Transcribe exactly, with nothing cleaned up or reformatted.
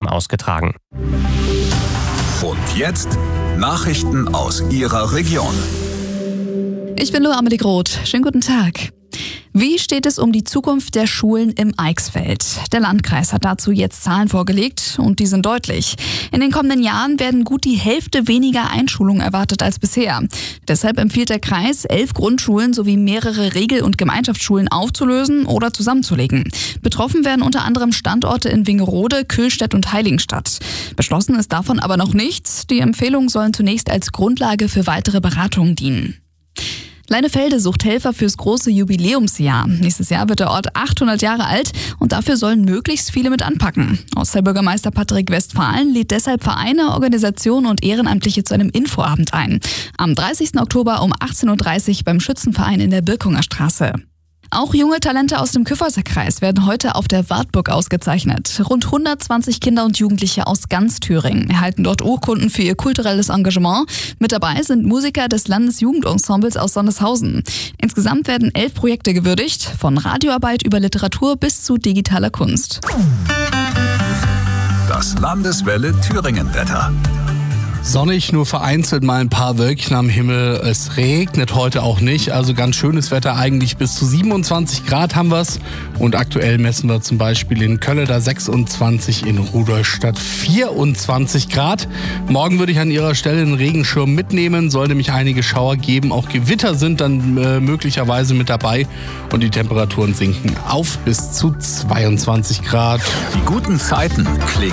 ausgetragen. Und jetzt Nachrichten aus Ihrer Region. Ich bin Lu Amelie Groth. Schönen guten Tag. Wie steht es um die Zukunft der Schulen im Eichsfeld? Der Landkreis hat dazu jetzt Zahlen vorgelegt und die sind deutlich. In den kommenden Jahren werden gut die Hälfte weniger Einschulungen erwartet als bisher. Deshalb empfiehlt der Kreis, elf Grundschulen sowie mehrere Regel- und Gemeinschaftsschulen aufzulösen oder zusammenzulegen. Betroffen werden unter anderem Standorte in Wingerode, Kühlstedt und Heiligenstadt. Beschlossen ist davon aber noch nichts. Die Empfehlungen sollen zunächst als Grundlage für weitere Beratungen dienen. Leinefelde sucht Helfer fürs große Jubiläumsjahr. Nächstes Jahr wird der Ort achthundert Jahre alt und dafür sollen möglichst viele mit anpacken. Ortsteilbürgermeister Patrick Westphalen lädt deshalb Vereine, Organisationen und Ehrenamtliche zu einem Infoabend ein. Am dreißigsten Oktober um achtzehn Uhr dreißig beim Schützenverein in der Birkunger Straße. Auch junge Talente aus dem Kyffhäuser-Kreis werden heute auf der Wartburg ausgezeichnet. Rund hundertzwanzig Kinder und Jugendliche aus ganz Thüringen erhalten dort Urkunden für ihr kulturelles Engagement. Mit dabei sind Musiker des Landesjugendensembles aus Sondershausen. Insgesamt werden elf Projekte gewürdigt, von Radioarbeit über Literatur bis zu digitaler Kunst. Das Landeswelle Thüringen-Wetter. Sonnig, nur vereinzelt mal ein paar Wölkchen am Himmel. Es regnet heute auch nicht, also ganz schönes Wetter eigentlich. Bis zu siebenundzwanzig Grad haben wir es. Und aktuell messen wir zum Beispiel in Kölleda sechsundzwanzig, in Rudolstadt vierundzwanzig Grad. Morgen würde ich an Ihrer Stelle einen Regenschirm mitnehmen. Soll nämlich einige Schauer geben. Auch Gewitter sind dann äh, möglicherweise mit dabei. Und die Temperaturen sinken auf bis zu zweiundzwanzig Grad. Die guten Zeiten klingen